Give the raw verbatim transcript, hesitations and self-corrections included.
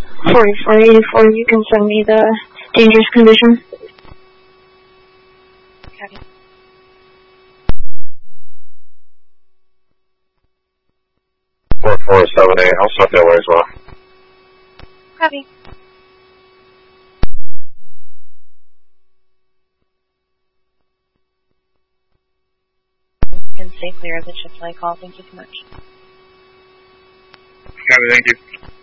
forty-four eighty-four, you can send me the dangerous condition. Copy. four four seven eight, I'll start that way as well. Copy. You can stay clear of the chip flight call. Thank you so much. Copy, thank you.